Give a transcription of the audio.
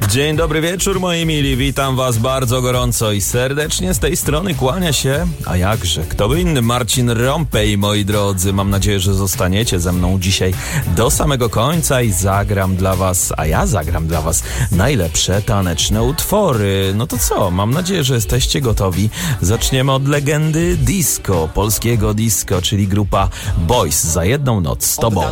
Dzień dobry wieczór, moi mili. Witam was bardzo gorąco i serdecznie. Z tej strony kłania się, a jakże, kto by inny, Marcin Rąpej, moi drodzy. Mam nadzieję, że zostaniecie ze mną dzisiaj do samego końca i zagram dla was, a ja zagram dla was najlepsze taneczne utwory. No to co? Mam nadzieję, że jesteście gotowi. Zaczniemy od legendy disco, polskiego disco, czyli grupa Boys za jedną noc z tobą.